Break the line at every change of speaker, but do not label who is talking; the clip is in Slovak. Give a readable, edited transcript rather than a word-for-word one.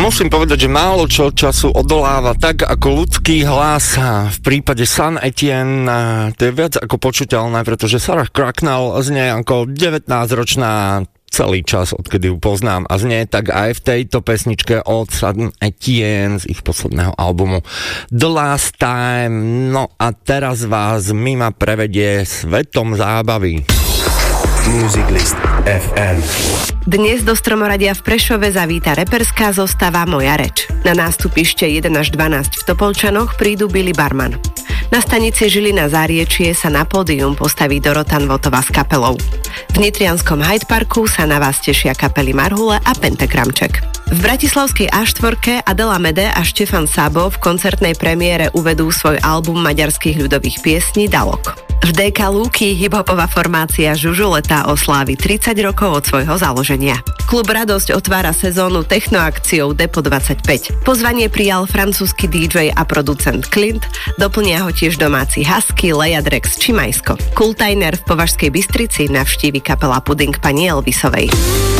Musím povedať, že málo čo času odoláva tak ako ľudský hlas. V prípade San Etienne to je viac ako počuteľné, pretože Sarah Cracknell znie ako 19-ročná celý čas, odkedy ju poznám, a znie tak aj v tejto pesničke od San Etienne z ich posledného albumu The Last Time. No a teraz vás Mima prevedie svetom zábavy.
Music List FM.
Dnes do Stromoradia v Prešove zavíta reperská zostava Moja reč. Na nástupište 1 až 12 v Topolčanoch prídu Billy Barman. Na stanici Žilina Záriečie sa na pódium postaví Dorota Nvotová s kapelou. V nitrianskom Hyde Parku sa na vás tešia kapely Marhule a Pentakramček. V bratislavskej A4 Adela Mede a Štefan Sabo v koncertnej premiére uvedú svoj album maďarských ľudových piesní Dalok. V DK Lúky hiphopová formácia Žužuleta oslávi 30 rokov od svojho založenia. Klub Radosť otvára sezónu technoakciou Depo 25. Pozvanie prijal francúzsky DJ a producent Clint, doplnia ho tiež domáci Husky, Leia Drex či Majsko. Kultajner v Považskej Bystrici navštívi kapela Puding pani Elvisovej.